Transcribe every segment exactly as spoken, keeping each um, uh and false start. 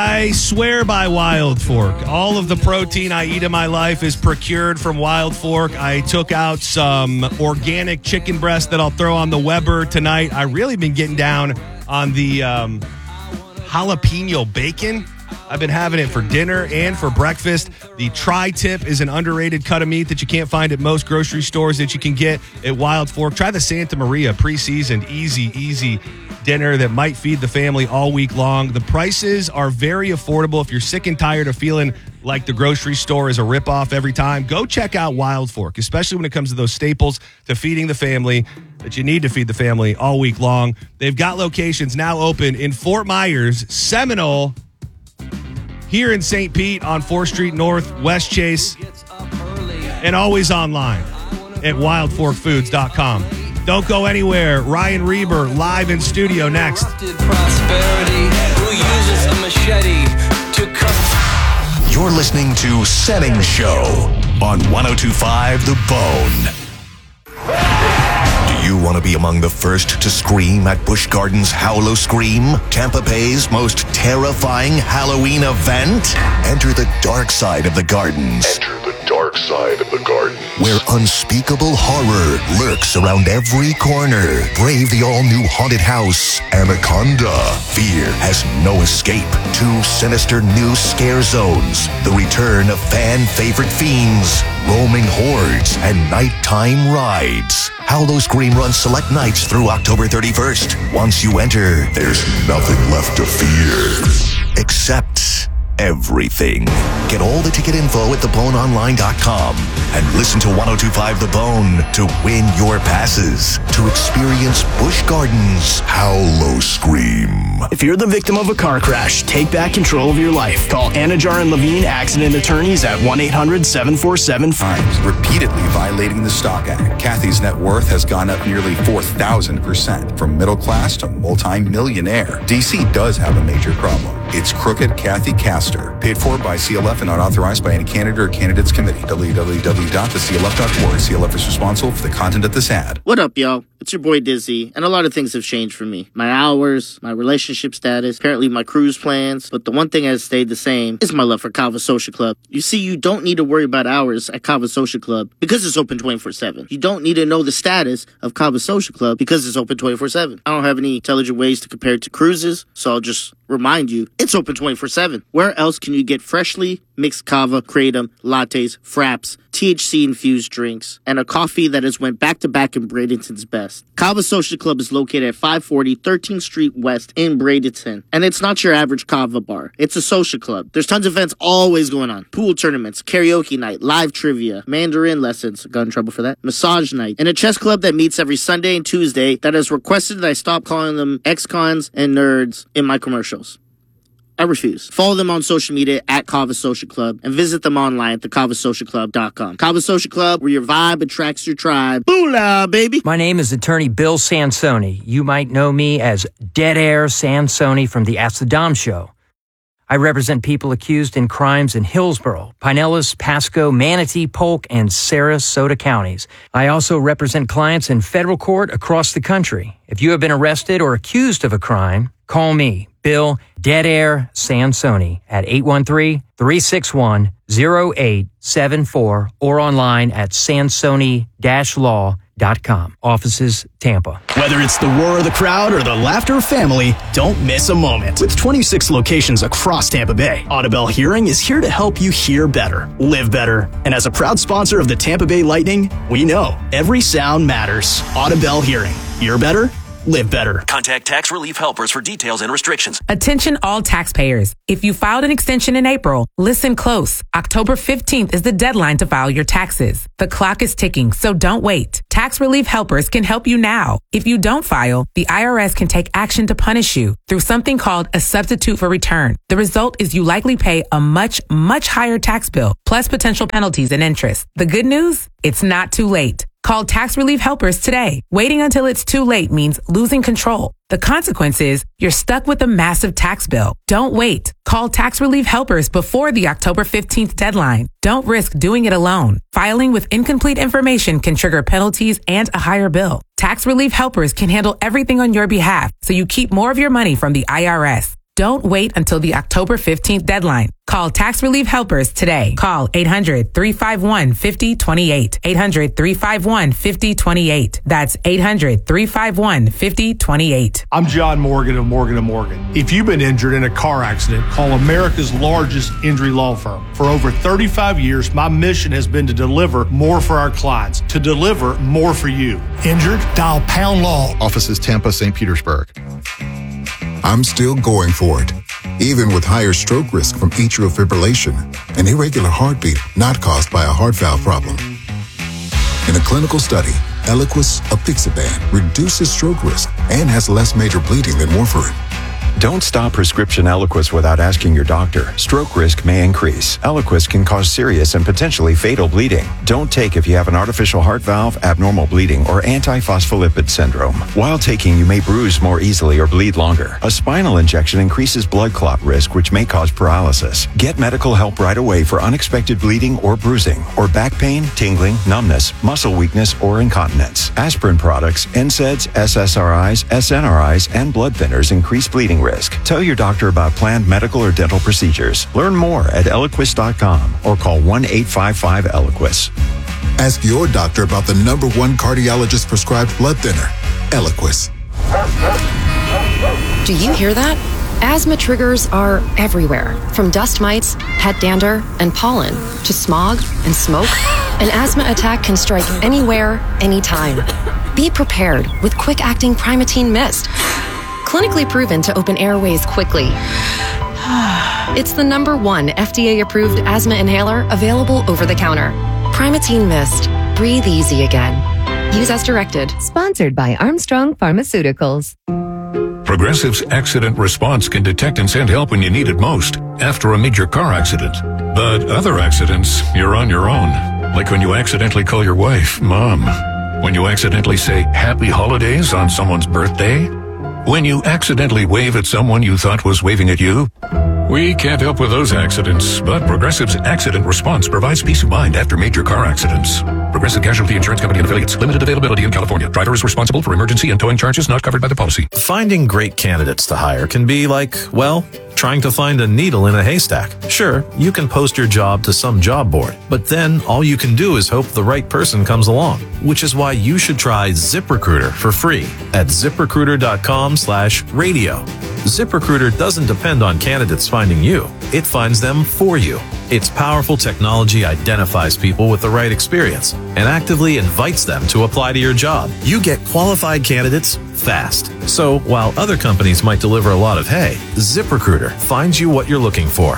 I swear by Wild Fork. All of the protein I eat in my life is procured from Wild Fork. I took out some organic chicken breast that I'll throw on the Weber tonight. I really been getting down on the um, jalapeno bacon. I've been having it for dinner and for breakfast. The tri-tip is an underrated cut of meat that you can't find at most grocery stores that you can get at Wild Fork. Try the Santa Maria pre-seasoned, easy, easy dinner that might feed the family all week long. The prices are very affordable. If you're sick and tired of feeling like the grocery store is a ripoff every time, go check out Wild Fork, especially when it comes to those staples to feeding the family that you need to feed the family all week long. They've got locations now open in Fort Myers, Seminole, here in Saint Pete on fourth Street North, West Chase, and always online at wild fork foods dot com. Don't go anywhere. Ryan Reber live in studio next. You're listening to Setting Show on one oh two point five The Bone. Do you want to be among the first to scream at Busch Gardens Howlo Scream, Tampa Bay's most terrifying Halloween event? Enter the dark side of the gardens. Enter the dark side of the garden, where unspeakable horror lurks around every corner. Brave the all-new haunted house, Anaconda. Fear has no escape. Two sinister new scare zones. The return of fan-favorite fiends, roaming hordes, and nighttime rides. Howlo Scream runs select nights through October thirty-first. Once you enter, there's nothing left to fear. Except everything. Get all the ticket info at the bone online dot com and listen to one oh two point five The Bone to win your passes to experience Busch Gardens Howlo Scream. If you're the victim of a car crash, take back control of your life. Call Anajar and Levine Accident Attorneys at one eight hundred seven four seven Times repeatedly violating the Stock Act. Kathy's net worth has gone up nearly four thousand percent, from middle class to multi-millionaire. D C does have a major problem. It's Crooked Kathy Castor, paid for by C L F and not authorized by any candidate or candidates committee. w w w dot the c l f dot org. C L F is responsible for the content of this ad. What up, y'all? It's your boy Dizzy, and a lot of things have changed for me. My hours, my relationship status, apparently my cruise plans, but the one thing that has stayed the same is my love for Kava Social Club. You see, you don't need to worry about hours at Kava Social Club because it's open twenty-four seven. You don't need to know the status of Kava Social Club because it's open twenty-four seven. I don't have any intelligent ways to compare it to cruises, so I'll just remind you, it's open twenty-four seven. Where else can you get freshly mixed kava, kratom, lattes, fraps, T H C-infused drinks, and a coffee that has went back-to-back in Bradenton's best? Kava Social Club is located at five forty thirteenth Street West in Bradenton, and it's not your average kava bar. It's a social club. There's tons of events always going on. Pool tournaments, karaoke night, live trivia, Mandarin lessons, got in trouble for that, massage night, and a chess club that meets every Sunday and Tuesday that has requested that I stop calling them ex-cons and nerds in my commercials. I refuse. Follow them on social media at Kava Social Club and visit them online at the kava social club dot com. Kava Social Club, where your vibe attracts your tribe. Boolah, baby! My name is attorney Bill Sansoni. You might know me as Dead Air Sansoni from the Ask the Dom Show. I represent people accused in crimes in Hillsborough, Pinellas, Pasco, Manatee, Polk, and Sarasota counties. I also represent clients in federal court across the country. If you have been arrested or accused of a crime, call me, Bill Dead Air Sansoni, at eight one three, three six one, zero eight seven four or online at sansoni dash law dot com. Offices, Tampa. Whether it's the roar of the crowd or the laughter of family, don't miss a moment. With twenty-six locations across Tampa Bay, Audibel Hearing is here to help you hear better, live better. And as a proud sponsor of the Tampa Bay Lightning, we know every sound matters. Audibel Hearing. Hear better, live better. Contact Tax Relief Helpers for details and restrictions. Attention all taxpayers. If you filed an extension in April, listen close. October fifteenth is the deadline to file your taxes. The clock is ticking, so don't wait. Tax Relief Helpers can help you now. If you don't file, the I R S can take action to punish you through something called a substitute for return. The result is you likely pay a much, much higher tax bill, plus potential penalties and interest. The good news? It's not too late. Call Tax Relief Helpers today. Waiting until it's too late means losing control. The consequence is you're stuck with a massive tax bill. Don't wait. Call Tax Relief Helpers before the October fifteenth deadline. Don't risk doing it alone. Filing with incomplete information can trigger penalties and a higher bill. Tax Relief Helpers can handle everything on your behalf, so you keep more of your money from the I R S. Don't wait until the October fifteenth deadline. Call Tax Relief Helpers today. Call eight hundred, three five one, five zero two eight. eight hundred, three five one, five zero two eight. That's eight hundred, three five one, five zero two eight. I'm John Morgan of Morgan and Morgan. If you've been injured in a car accident, call America's largest injury law firm. For over thirty-five years, my mission has been to deliver more for our clients, to deliver more for you. Injured? Dial Pound Law. Offices Tampa, Saint Petersburg. I'm still going for it, even with higher stroke risk from atrial fibrillation, an irregular heartbeat not caused by a heart valve problem. In a clinical study, Eliquis apixaban reduces stroke risk and has less major bleeding than warfarin. Don't stop prescription Eliquis without asking your doctor. Stroke risk may increase. Eliquis can cause serious and potentially fatal bleeding. Don't take if you have an artificial heart valve, abnormal bleeding, or antiphospholipid syndrome. While taking, you may bruise more easily or bleed longer. A spinal injection increases blood clot risk, which may cause paralysis. Get medical help right away for unexpected bleeding or bruising, or back pain, tingling, numbness, muscle weakness, or incontinence. Aspirin products, N SAIDs, S S R Is, S N R Is, and blood thinners increase bleeding risk. Tell your doctor about planned medical or dental procedures. Learn more at Eliquis dot com or call one eight five five Eliquis. Ask your doctor about the number one cardiologist prescribed blood thinner, Eliquis. Do you hear that? Asthma triggers are everywhere, from dust mites, pet dander, and pollen, to smog and smoke. An asthma attack can strike anywhere, anytime. Be prepared with quick-acting Primatene Mist. Clinically proven to open airways quickly. It's the number one F D A-approved asthma inhaler available over the counter. Primatene Mist. Breathe easy again. Use as directed. Sponsored by Armstrong Pharmaceuticals. Progressive's accident response can detect and send help when you need it most, after a major car accident. But other accidents, you're on your own. Like when you accidentally call your wife Mom. When you accidentally say Happy Holidays on someone's birthday. When you accidentally wave at someone you thought was waving at you. We can't help with those accidents, but Progressive's accident response provides peace of mind after major car accidents. Progressive Casualty Insurance Company and Affiliates. Limited availability in California. Driver is responsible for emergency and towing charges not covered by the policy. Finding great candidates to hire can be like, well, trying to find a needle in a haystack. Sure, you can post your job to some job board, but then all you can do is hope the right person comes along, which is why you should try ZipRecruiter for free at ZipRecruiter.com slash radio. ZipRecruiter doesn't depend on candidates finding you. It finds them for you. Its powerful technology identifies people with the right experience and actively invites them to apply to your job. You get qualified candidates fast. So while other companies might deliver a lot of hay, ZipRecruiter finds you what you're looking for.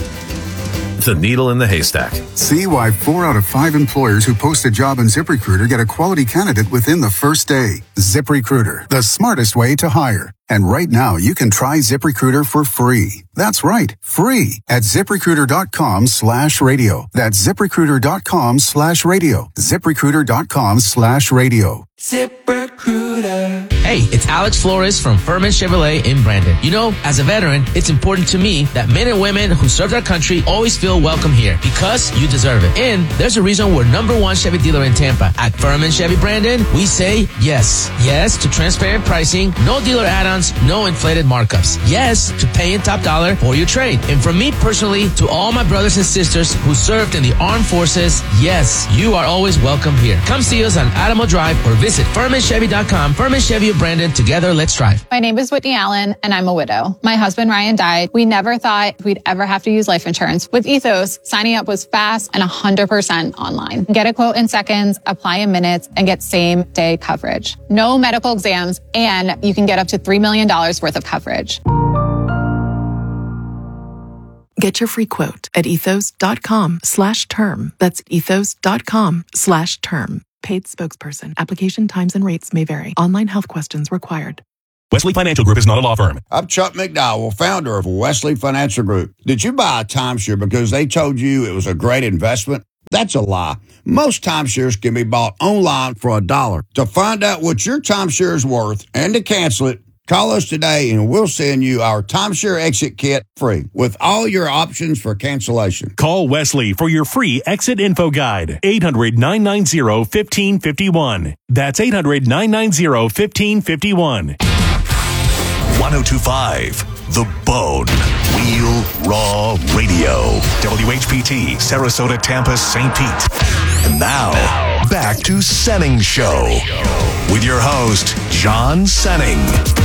The needle in the haystack. See why four out of five employers who post a job on ZipRecruiter get a quality candidate within the first day. ZipRecruiter, the smartest way to hire. And right now, you can try ZipRecruiter for free. That's right, free at ZipRecruiter.com slash radio. That's ZipRecruiter.com slash radio. ZipRecruiter.com slash radio. ZipRecruiter. Hey, it's Alex Flores from Furman Chevrolet in Brandon. You know, as a veteran, it's important to me that men and women who served our country always feel welcome here because you deserve it. And there's a reason we're number one Chevy dealer in Tampa. At Furman Chevy Brandon, we say yes. Yes to transparent pricing, no dealer add-ons, no inflated markups. Yes to paying top dollar for your trade. And from me personally to all my brothers and sisters who served in the armed forces, yes, you are always welcome here. Come see us on Adamo Drive or visit Furman Chevy dot com. Furman Chevy of Brandon. Together, let's drive. My name is Whitney Allen, and I'm a widow. My husband, Ryan, died. We never thought we'd ever have to use life insurance. With Ethos, signing up was fast and one hundred percent online. Get a quote in seconds, apply in minutes, and get same-day coverage. No medical exams, and you can get up to three million dollars worth of coverage. Get your free quote at ethos.com slash term. That's ethos.com slash term. Paid spokesperson. Application times and rates may vary. Online health questions required. Wesley Financial Group is not a law firm. I'm Chuck McDowell, founder of Wesley Financial Group. Did you buy a timeshare because they told you it was a great investment? That's a lie. Most timeshares can be bought online for a dollar. To find out what your timeshare is worth and to cancel it, call us today and we'll send you our timeshare exit kit free with all your options for cancellation. Call Wesley for your free exit info guide. eight hundred, nine nine zero, one five five one. That's eight hundred, nine nine zero, one five five one. one oh two point five The Bone. Real Raw Radio. W H P T, Sarasota, Tampa, Saint Pete. And now, back to Senning Show with your host, John Senning.